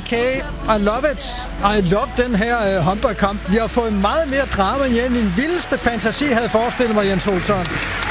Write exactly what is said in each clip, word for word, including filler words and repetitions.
okay, I love it. I love den her øh, håndboldkamp. Vi har fået meget mere drama end min vildeste fantasi havde forestillet mig, Jens Olsson.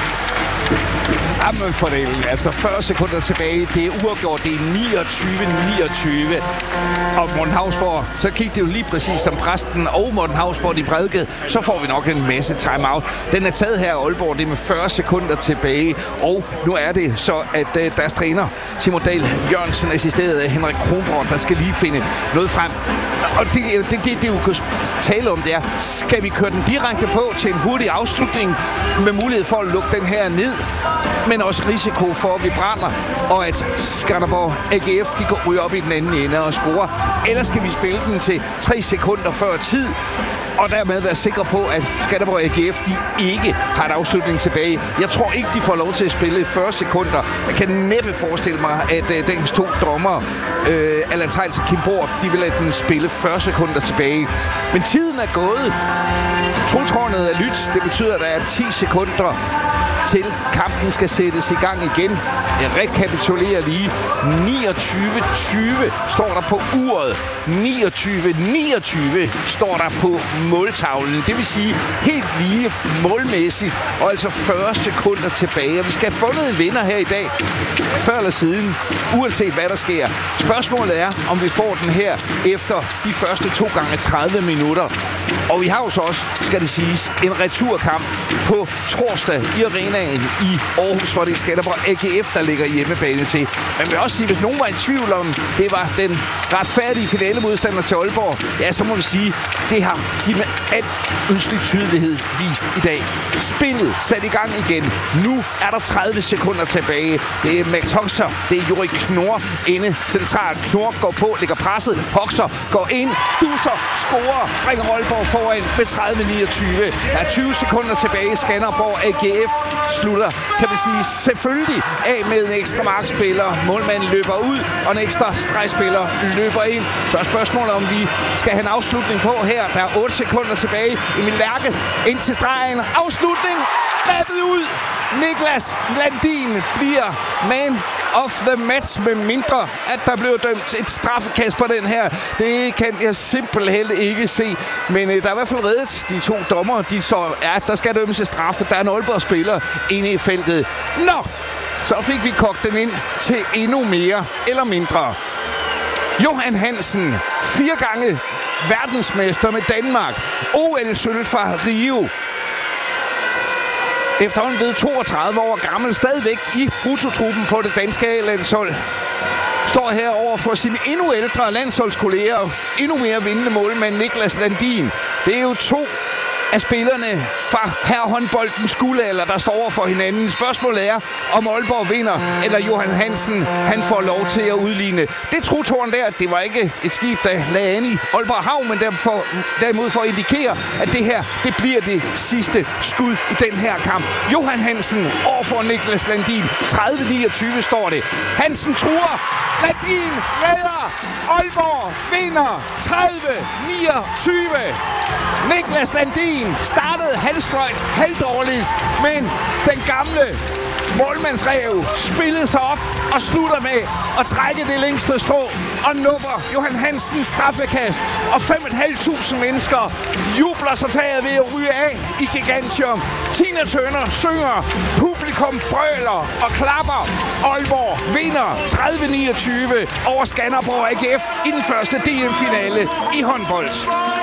Jamen for det, altså fyrre sekunder tilbage, det er uafgjort, det er niogtyve niogtyve. Og Morten Hausborg, så gik det jo lige præcis som præsten og Morten Hausborg, de prædikede, så får vi nok en masse timeout. Den er taget her af Aalborg, det er med fyrre sekunder tilbage, og nu er det så, at uh, deres træner, Simon Dahl Jørgensen, assisteret af Henrik Kronborg, der skal lige finde noget frem. Og det, det, det, det vi kan tale om, det er, skal vi køre den direkte på til en hurtig afslutning med mulighed for at lukke den her ned, men også risiko for, at vi brænder, og at Skanderborg A G F, de går ryge op i den anden ende og score. Eller skal vi spille den til tre sekunder før tid, og dermed være sikre på, at Skanderborg A G F, de ikke har en afslutning tilbage. Jeg tror ikke, de får lov til at spille fyrre sekunder. Jeg kan næppe forestille mig, at uh, dagens to dommer, uh, Allan Theils og Kim Borup, de vil lade den spille fyrre sekunder tilbage. Men tiden er gået. Troltårnet er lyt. Det betyder, at der er ti sekunder til kampen skal sættes i gang igen. Jeg rekapitulerer lige. niogtyve tyve står der på uret. niogtyve niogtyve står der på måltavlen. Det vil sige helt lige målmæssigt. Og altså fyrre sekunder tilbage. Og vi skal have fundet en vinder her i dag. Før eller siden. Uanset hvad der sker. Spørgsmålet er, om vi får den her efter de første to gange tredive minutter. Og vi har jo så også, skal det siges, en returkamp på torsdag i arenaen i Aarhus, hvor det er Skanderborg A G F, der ligger hjemmebane til. Men jeg vil også sige, hvis nogen var i tvivl om, det var den retfærdige finalemodstander til Aalborg, ja, så må vi sige, det har de med al ønskelig tydelighed vist i dag. Spillet sat i gang igen. Nu er der tredive sekunder tilbage. Det er Max Hoxer, det er Juri Knor inde centralt. Knor går på, ligger presset. Hoxer går ind, stuser, scorer, bringer Aalborg foran med tredive niogtyve. Der er tyve sekunder tilbage. Skanderborg A G F slutter, kan vi sige, selvfølgelig af med en ekstra markspiller. Målmanden løber ud, og en ekstra stregspiller løber ind. Så er spørgsmålet, om vi skal have en afslutning på her. Der er otte sekunder tilbage. Emil Lærke ind til stregen. Afslutning! Lappet ud! Niklas Landin bliver man of the match, med mindre at der blev dømt et straffekast på den her. Det kan jeg simpelthen ikke se. Men øh, der er i hvert fald reddet de to dommer. De så, ja, der skal dømmes et straffe. Der er en Aalborg-spiller inde i feltet. Nå! Så fik vi kogt den ind til endnu mere eller mindre. Johan Hansen, fire gange verdensmester med Danmark. O L-sølv fra Rio. Efterhånden blevet toogtredive år gammel, stadigvæk i brutotruppen på det danske A-landshold. Står her over for sine endnu ældre landsholdskolleger, endnu mere vindende målmand Niklas Landin. Det er jo to af spillerne fra herrehåndboldens guldalder, der står over for hinanden. Spørgsmålet er, om Aalborg vinder, eller Johan Hansen, han får lov til at udligne. Det trotårn der, det var ikke et skib, der lagde an i Aalborg Havn, men derfor, derimod for at indikere, at det her, det bliver det sidste skud i den her kamp. Johan Hansen over for Niklas Landin. tredive niogtyve står det. Hansen truer. Landin redder. Aalborg vinder. tredive niogtyve. Niklas Landin startede halvsløjt, halvdårligt, men den gamle målmandsræv spillede sig op og slutter med at trække det længste strå og nupper Johan Hansens straffekast. Og fem tusind fem hundrede mennesker jubler sig taget ved at ryge af i Gigantium. Tina Turner synger, publikum brøler og klapper. Aalborg vinder tredive niogtyve over Skanderborg A G F i den første D M-finale i håndbold.